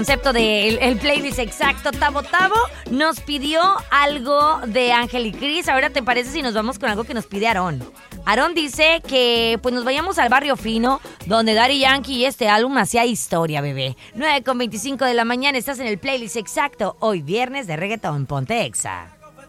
Concepto del el playlist exacto. Tabo nos pidió algo de Ángel y Cris. Ahora, ¿te parece si nos vamos con algo que nos pide Aarón? Aarón dice que pues nos vayamos al Barrio Fino, donde Daddy Yankee y este álbum hacía historia, bebé. 9:25 de la mañana, estás en el playlist exacto. Hoy viernes de reggaetón, ponte Exa.